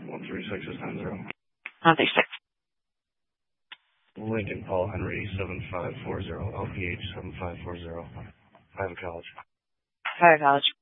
136 is 90. 136. Lincoln Paul Henry 7540, LPH 7540. Private college. Private college.